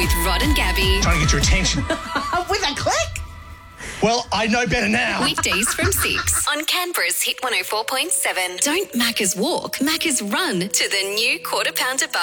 with Rod and Gabby. Trying to get your attention. With a click? Well, I know better now. Weekdays from 6 on Canberra's Hit 104.7. Don't Macca's walk, Macca's run to the new Quarter Pounder Bar.